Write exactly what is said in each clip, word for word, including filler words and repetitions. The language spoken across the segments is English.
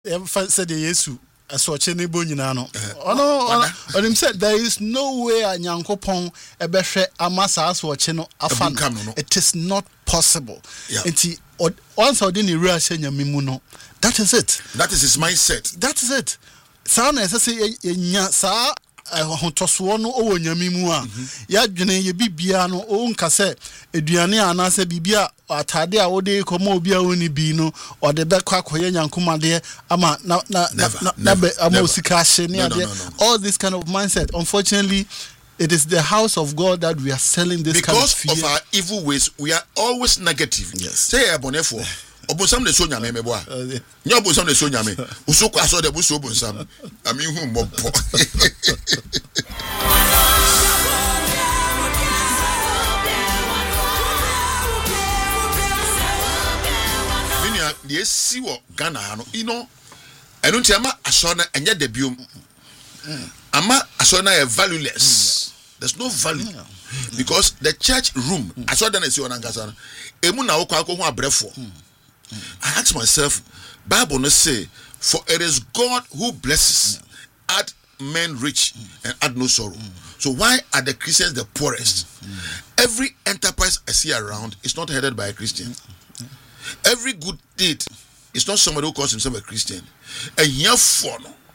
said Yesu. So Chenebo Yinano. Oh no, on him said there is no way a Nyankopon ebehwe amasa aso cheno afan. It is not possible. Enti once odin ira hye nyamimu no. That is it. That is his mindset. That is it. Sa na say enya sa hotoso no owo nyamimu a ya dwene ye bibia no o nka se eduane anase bibia atade a wode komo obi a woni bi no ode be kwa koye nyankomade ama na na na be amosika hye ne ade all this kind of mindset. Unfortunately, it is the house of God that we are selling this because kind of fear. Because of our evil ways, we are always negative. Yes. Say abonefo obonsam de so nyame mebo a nya obonsam de so nyame uso kwa so de buso obonsam ami hu mbopo minia de si wo Ghana ha no you know enu nti ama aso na enye de biom ama aso na e valueless. There's no value because the church room aso da na si ona ngasa no emu na wo kwa ko hu abrefo. I ask myself, Bible no say, for it is God who blesses, yeah. add men rich mm. and add no sorrow. Mm. So why are the Christians the poorest? Mm. Every enterprise I see around is not headed by a Christian. Mm. Every good deed is not somebody who calls himself a Christian. And therefore,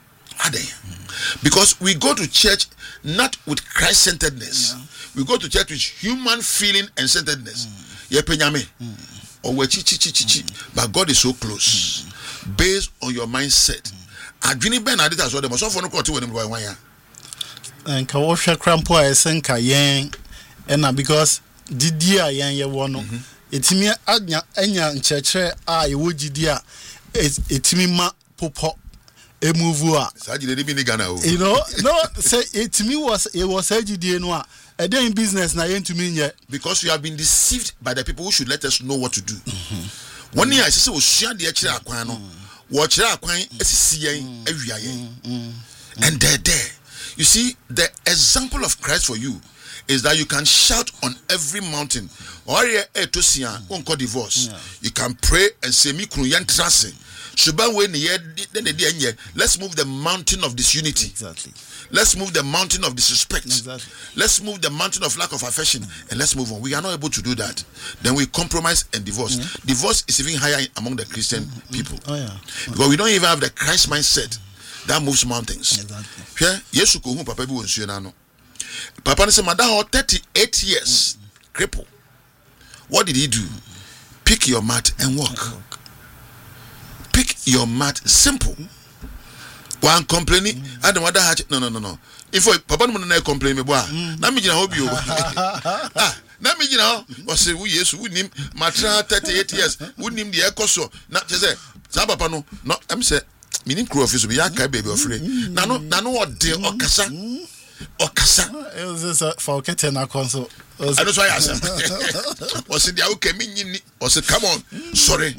because we go to church not with Christ-centeredness. Yeah. We go to church with human feeling and centeredness. Mm. Mm. Or we chi chi chi chi, but God is so close. Mm. Based on your mindset. Adwini ben adita so dem so for no kwoti wenim boy wan ya. En ka wo hwe krampo a esen ka yen ena because didi a yen ye wo no etimi anya anya nchekere a ye wo gidi a etimi ma popo emuvu a sa gidi bi ni Ghana o. You know no say etimi was it was gidi no a a day in business na yen to me yet because we have been deceived by the people who should let us know what to do. One year I say we share the kire akwan no wo kire akwan esisi yen awia yen and there there you see the example of Christ for you is that you can shout on every mountain or etosia unko divorce you can pray and say mi kunu yen trase shuba we ne ye let's move the mountain of disunity. Exactly. Let's move the mountain of disrespect. Exactly. Let's move the mountain of lack of affection and let's move on. We are not able to do that. Then we compromise and divorce. Mm-hmm. Divorce is even higher among the Christian mm-hmm. people. Oh yeah. Because we don't even have the Christ mindset that moves mountains. Exactly. Yeah? Yesu ko hu papa bi wonsuo na no. Papa ne say madam thirty-eight years mm-hmm. cripple. What did he do? Mm-hmm. Pick your mat and walk. walk. Pick your mat, simple. One complaining, mm. I don't want that. No, no, no, no. If I papa no na complain me boa, na me gina hobi o. Ah, na me gina o say we Yesu we nim matra thirty-eight years, we nim the ekoso. Na say, sa papa no, no, am say me nim crew office be ya kai baby ofre. Na no, na no ode okasa. Okasa. It was just for getting a console. I know why I said. Was it the okay me nyini? Was it come on? Sorry.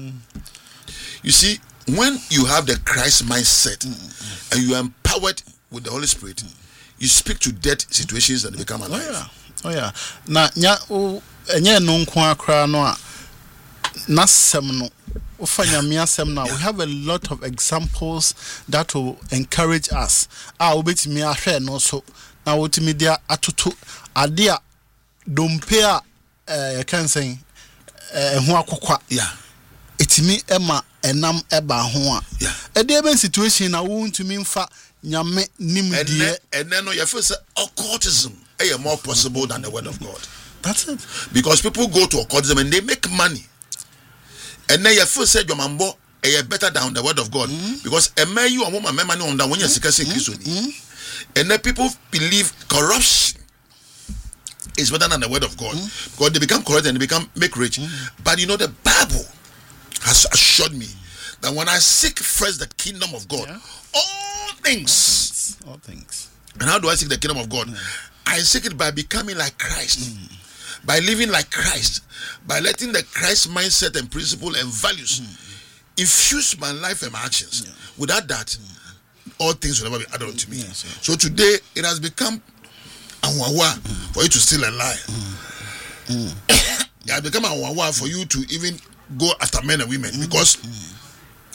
You see, when you have the Christ mindset mm-hmm. and you are empowered with the Holy Spirit, mm-hmm. you speak to dead situations and they become alive. Oh yeah. Oh yeah. Na nya o enye no nko akra no a na sem no ufanya me asem na we have a lot of examples that will encourage us. Ah obetimi ahwe no so na wotimi dia atoto ade a dompe a eh kan sen eh ho akokwa. Yeah. Etimi ema enam eba ho a e dey ben situation na wo ntumi mfa nyame nimdie and then you feel say occultism is more possible than the word of God. That's it. Because people go to occultism and they make money and then you feel say your mambo is better than the word of God mm-hmm. because a man you and woman money on that when you see Christ and then people believe corruption is better than the word of God mm-hmm. because they become corrupt and they become make rich mm-hmm. but you know the Bible has assured me that when I seek first the kingdom of God, yeah. all things, all things. And how do I seek the kingdom of God? Yeah. I seek it by becoming like Christ, mm. by living like Christ, by letting the Christ mindset and principle and values mm. infuse my life and my actions. Yeah. Without that, mm. all things will never be added unto me. Yes, yes. So today it has become a wawa mm. for you to steal and lie. Mm. Mm. It has become a wawa for you to even go after men and women mm-hmm. because mm-hmm.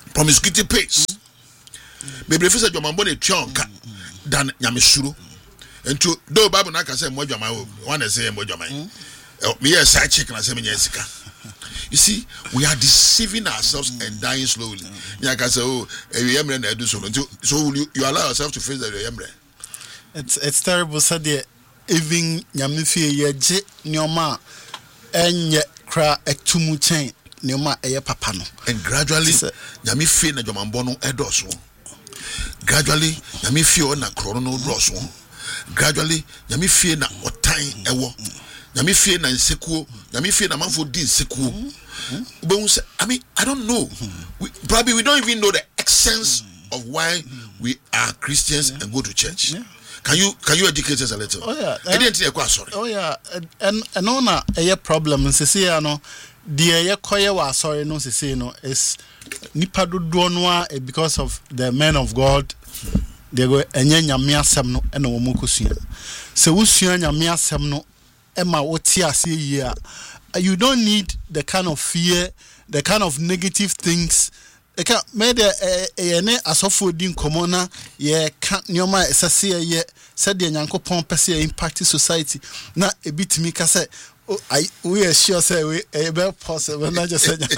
promiscuity pays. Maybe if it's a Jomambone chonka than Yamishuru. And to do Bible Naka say Mojama, one is saying Mojama. Me a side chicken as a Jessica. You see, we are deceiving ourselves and dying slowly. Yaka say, oh, a Yemre do so. So you, you allow yourself to face the Yemre. It's it's terrible, so the even Yamifi Yaji Nyoma and yet cry a tumu chain. Nyoma eye papa no. And gradually nyame fie na dwamambo no edoso. Gradually nyame fie o na krono no doso. Gradually nyame fie na otan ewo. Nyame fie na nsekuo, nyame fie na manfo di nsekuo. But I mean, I don't know. We, probably we don't even know the essence of why we are Christians and go to church. Yeah. Can you can you educate us a little? Oh yeah. I didn't think I was sorry. Oh yeah. And and on a problem sisi ano the ye koye wa sorry no sisi no is nipa dodo no a because of the men of God they go enye nyame asem no e na wo mokosua. Se wosua nyame asem no e ma woti ase yi a you don't need the kind of fear, the kind of negative things. Eka me de eh ne asofo din komona ye ka nyoma esase ye said the Yankopon pese impact society na ebitimi ka say I we are sure say we e be possible na just say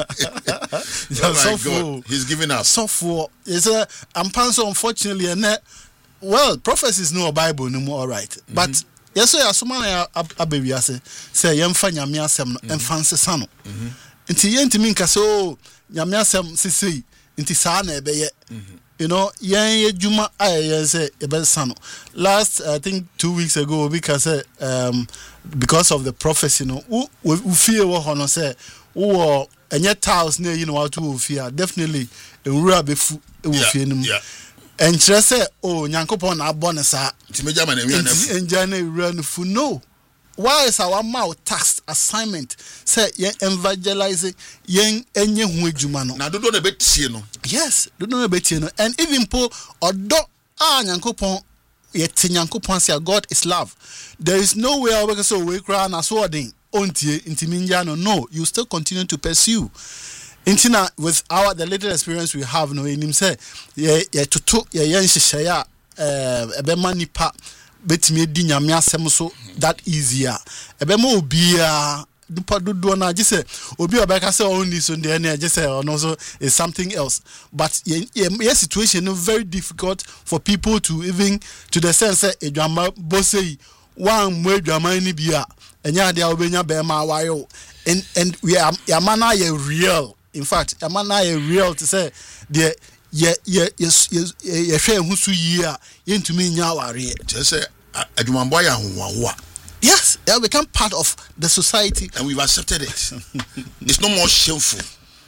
oh my God, he's giving up so for is a am so unfortunately and well prophecies no Bible no more all right mm-hmm. But yes so asoma na abewiase say yemfa nyame asem no emfa nsesa no nti yentimi nka so nyame asem sisi nti saa na ebe ye you know yen ejuma ayen say ebe sano last I think two weeks ago because um because of the prophecy you know we fear wo hono say wo enye tiles na you know how to fear definitely ewura befu e wo fear nim and say oh Nyankopon na abone sa nti meja ma na wi na fu enja na ewura no fu no. Why is our mouth tasked assignment say yen evangelizing yen enye hu adwuma no na dodo na betie no yes dodo na betie no and even po odo ah Nyankopon yet Nyankopon say God is love. There is no way we can say we cry na so odin ontie intiminja no no you still continue to pursue intina with our the little experience we have no in him say ye ye tutu ye yen hyehyɛ ya eh ebe manipa betimi di nyame asem so that easier ebe ma obia dupa dodo na je say obi obeka say only so there na je say ono so is something else but your situation is very difficult for people to even to the sense say edwama bosei one mo edwama ni bia enya de obenya be ma wayo and and we are yamana ye real in fact yamana ye real to say the ye ye yes ye hwe husu yi a yentumi nya aware je say adwumambo ya howawa yes they have become part of the society and we've accepted it. It's no more shameful.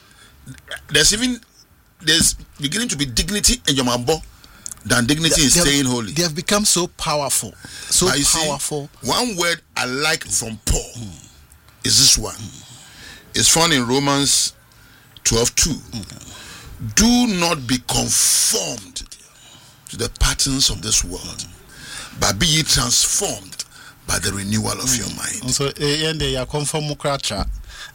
There's even there's beginning to be dignity in Jomambo than dignity they, in staying have, holy. They have become so powerful so powerful see, one word I like from Paul mm. is this one mm. It's found in Romans twelve two. Mm. Do not be conformed to the patterns of this world, but be ye transformed by the renewal of mm. your mind. So, and they are conform kratra.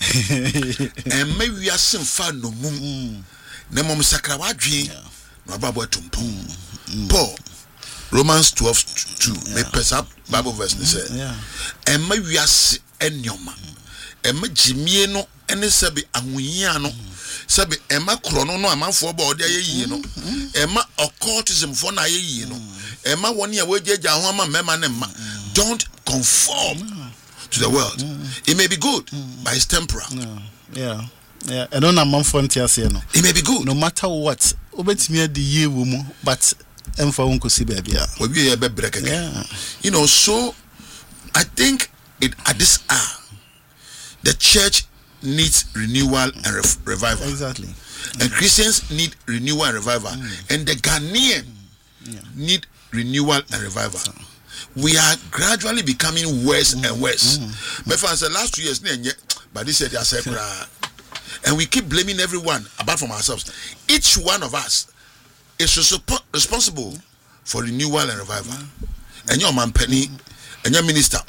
And maybe we are some fan no mum. Nemom sakrawadri no babo tumpo. Paul, Romans twelve two. Me pesa Bible verse say. And maybe we are enyoma. And me jimie no ene sebe ahunhia no. Sabi ema krono no amanfo ba ode ayi no ema occultism fo na ayi no ema woni a wejeja ho ama mema ne ma don't conform to the world. It may be good but it's temporal. Yeah yeah I don't know amanfo ntiase no it may be good no matter what obetimi ade ye wo mu but emfa wonko si ba bia we be be break again. You know, so I think it at this hour the church needs renewal and re- revival. Exactly. And Christians need renewal and revival. Mm. And the Ghanaian mm. yeah. need renewal and revival. So. We are gradually becoming worse mm. and worse. Mm. But for the last two years, but this said, and we keep blaming everyone apart from ourselves. Each one of us is responsible for renewal and revival. Mm. And your man Penny and your minister,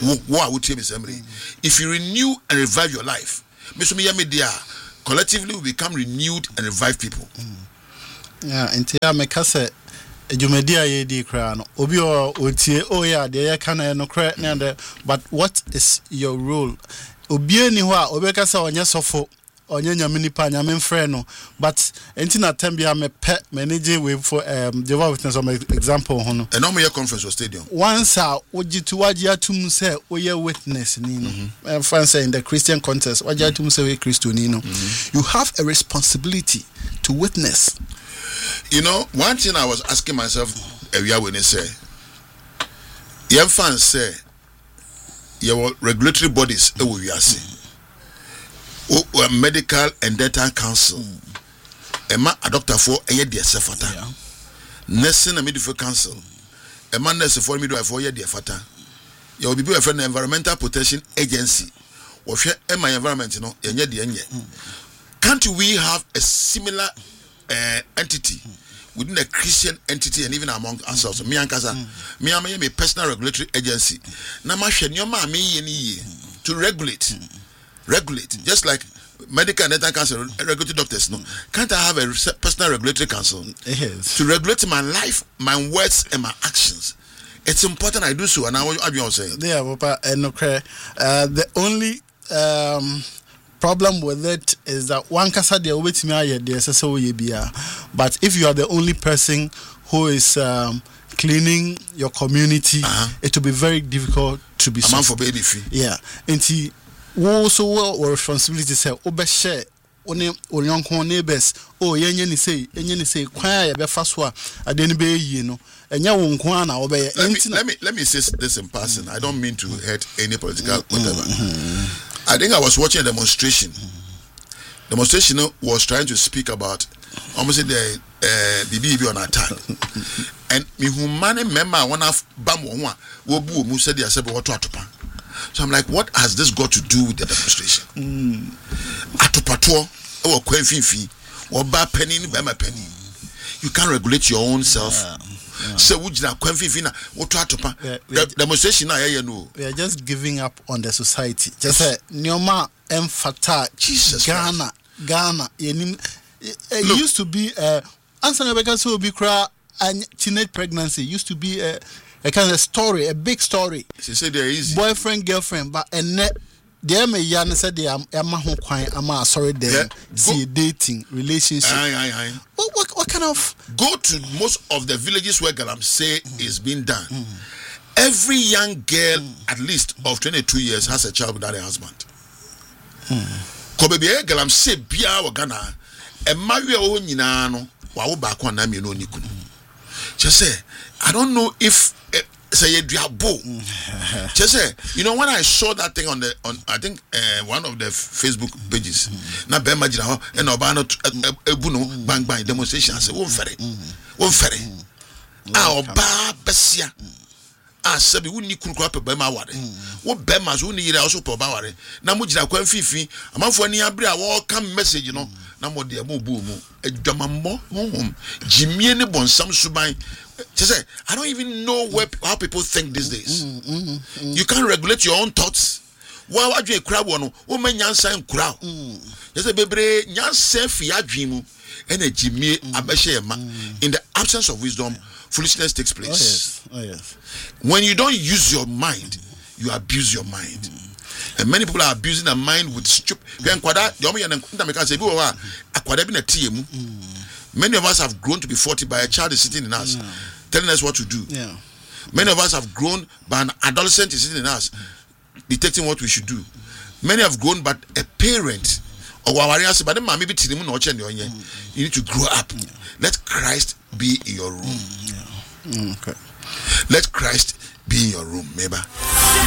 if you renew and revive your life, collectively we become renewed and revive people. Mm. Yeah, nti ya meka se ejumedi aye di kra no obi o otie o ya de ye kana no kra na de but what is your role obi ani ho a obeka se onye sofo onye nyame nipa nyame mfre no but enti na tambia me pe manage we for um Jehovah Witness some example ho no and no more conference or stadium once a ojitu waji atum se oye witness ni no mm France in the Christian context waji atum se we Christo ni no you have a responsibility to witness. You know, one thing I was asking myself every year when they say, young fans say, your regulatory bodies, mm. we are saying, oh, medical and dental council, Emma a doctor for a year, dear Safata, nursing a midwifery council, a man nurse for midwife for a year, dear Fata, you will be a friend environmental protection agency, or share my environment, you know, and yet, can't we have a similar Uh, entity within a Christian entity and even among ourselves? Me and Kaza, me am a personal regulatory agency. Na ma hwe nyoma me ye ni ye to regulate, regulate. Just like medical and dental council regulatory doctors, no. Can't I have a personal regulatory council yes. to regulate my life, my words, and my actions? It's important I do so, and I will be saying. Yeah, Papa, and okay. Uh, the only um. problem with it is that one kasa de obetimi aye de sese wo ye bia but if you are the only person who is um, cleaning your community uh-huh. it will be very difficult to be so for baby fee yeah enti wo so wo responsibility say obe share one onyonkon neighbors oh yenye ni say yenye ni say kwan ya be fa so a ade ni be yi no enye wo nkon na obe ye enti let me let me say this in person. mm-hmm. I don't mean to hurt any political mm-hmm. whatever. mm-hmm. I think I was watching a demonstration. Mm-hmm. Demonstration was trying to speak about almost the B B B on attack. And me who man member one of bam one wo bu mu said ya sebe wato atopa. So I'm like, what has this got to do with the demonstration? Mm. Atopato e wo kwan finfi wo ba penny ni ba ma penny. You can't regulate your own self. Yeah. Yeah. So we na kwanfifi na woto atopa demonstration na ye no we are just giving up on the society just say nyoma emfata Jesus Ghana Christ. Ghana yenim it Look, used to be uh answer because so be cry and teenage pregnancy used to be a, a kind of story, a big story. She said they're easy boyfriend girlfriend but and there me yan said they am am ho kwan am sorry them see dating relationship. Aye, aye, aye. What, what what kind of go to most of the villages where Galam say mm. is being done. Mm. Every young girl mm. at least of twenty-two years has a child without a husband. Ko baby Galam say bia wa Ghana e mawe o nyina no wa wo ba kwa na me no nikunu. Just say I don't know if uh, say you diabo. Just say you know when I saw that thing on the on I think uh, one of the Facebook pages na be imagine how and oba no ebu no bang bang demonstration say won fere won fere ah oba besia ah sabi woni kunu kwa pe be ma ware wo be ma so ni yira so pe oba ware na mo gira kwa fifi amanfo ani abre a wo come message no na mo de mo bu mu adwamammo hom jimie ne bonsam suban. Just say, I don't even know where how people think these days. Mm, mm, mm, mm. You can't regulate your own thoughts. Why would you a crowd one? Oh, man, Yansa and crowd. Just a baby, Yansa Fiadrimu, and a Jimmy Abashema. In the absence of wisdom, foolishness takes place. Oh, yes. Oh, yes. When you don't use your mind, you abuse your mind. Mm. And many people are abusing their mind with stupid. Many of us have grown to be forty by a child is sitting in us, yeah. telling us what to do. Yeah. Many of us have grown by an adolescent is sitting in us, detecting what we should do. Many have grown, but a parent or you need to grow up. Yeah. Let Christ be in your room. Mm, yeah. mm, okay. Let Christ be in your room, maybe.